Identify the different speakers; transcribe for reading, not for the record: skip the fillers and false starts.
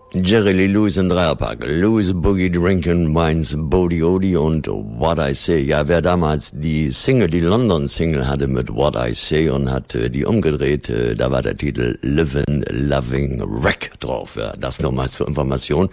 Speaker 1: Jerry Lee Lewis in Dreierpack. Louis Boogie Drinkin' Wines Bodie Odie und What I Say. Ja, wer damals die London-Single hatte mit What I Say und hat die umgedreht, da war der Titel Livin' Loving Wreck drauf. Ja, das nochmal zur Information.